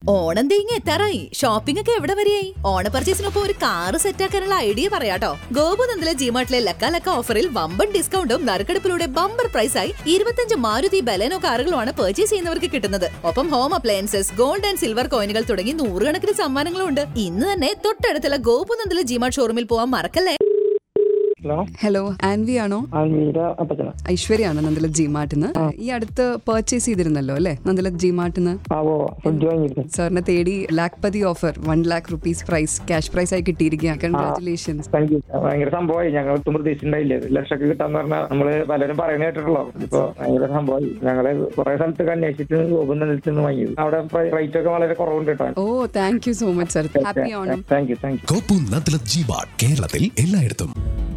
ഓണം തേങ്ങ എത്താറായി. ഷോപ്പിംഗ് ഒക്കെ എവിടെ വരെയായി? ഓണ പർച്ചേസിനൊപ്പം ഒരു കാറ് സെറ്റാക്കാനുള്ള ഐഡിയ പറയാട്ടോ. ഗോപുനന്ദിലെ ജിമാർട്ടിലെ ലക്ക ഓഫറിൽ വമ്പൻ ഡിസ്കൗണ്ടും നറുക്കെടുപ്പിലൂടെ ബമ്പർ പ്രൈസായി 25 മാരുതി ബലേനോ കാറുകളുമാണ് പർച്ചേസ് ചെയ്യുന്നവർക്ക് കിട്ടുന്നത്. ഒപ്പം home appliances, gold and silver കോയിനുകൾ തുടങ്ങി 100 കണക്കിന് സമ്മാനങ്ങളും ഉണ്ട്. ഇന്ന് തന്നെ തൊട്ടടുത്തുള്ള ഗോപുനന്ദിലെ ജിമാർട്ട് ഷോറൂമിൽ പോവാൻ മറക്കല്ലേ. ഹലോ, ആൻവി ആണോ? ഐശ്വര്യാണ് നന്ദല ജിമാർട്ടിന്ന്. ഈ അടുത്ത് പർച്ചേസ് ചെയ്തിരുന്നല്ലോ അല്ലെ നന്ദല ജിമാർട്ടിന്ന്? സാറിനെ തേടി Lakhpati offer 1 lakh rupees price cash prize ആയി കിട്ടിയിരിക്കുകയാണ്. കൺഗ്രാറ്റുലേഷൻസ്. ഭയങ്കര സംഭവമായി. ഞങ്ങൾ ഒട്ടും പ്രതീക്ഷിച്ചിട്ടുണ്ടായില്ലേ ലക്ഷമൊക്കെ കിട്ടാന്ന് പറഞ്ഞാൽ. നമ്മള് പലരും പറയുന്നത് കേട്ടിട്ടുള്ളൂ. ഇപ്പൊ ഭയങ്കര സംഭവമായി. ഞങ്ങള് കുറെ സ്ഥലത്തൊക്കെ അന്വേഷിച്ചിട്ട് ഗോപുനന്ദിൽ വാങ്ങിയത്. അവിടെ റേറ്റ് ഒക്കെ വളരെ കുറവുണ്ട് കേട്ടോ. ഓ, thank you so much sir. Happy Onam. Thank you. ഗോപുനന്ദിലെ G-Mart കേരളത്തിൽ എല്ലായിടത്തും.